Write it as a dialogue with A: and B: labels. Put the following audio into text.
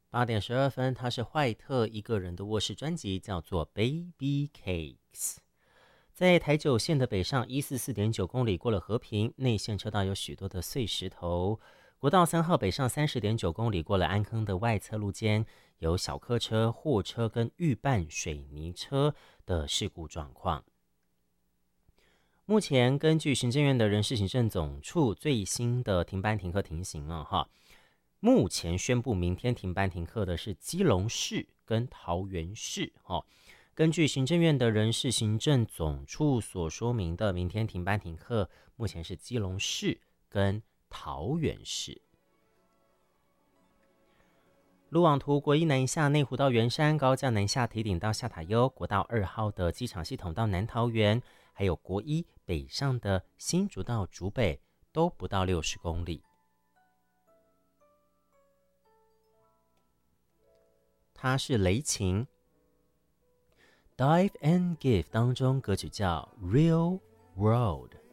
A: 8点12分，他是坏特一个人的卧室专辑，叫做《Baby Cakes》。在台九线的北上144.9公里，过了和平内线车道有许多的碎石头。国道3号北上30.9公里，过了安坑的外侧路肩，有小客车、货车跟预拌水泥车的事故状况。目前根据行政院的人事行政总处最新的停班停课停行目前宣布明天停班停课的是基隆市跟桃园市根据行政院的人事行政总处所说明的，明天停班停课目前是基隆市跟桃园市。路网图：国一南下内湖到圆山，高架南下堤顶到下塔悠，国道2号的机场系统到南桃园，还有国一北上的新竹到竹北都不到60公里。它是雷琴 Dive and Give 当中歌曲叫 Real World。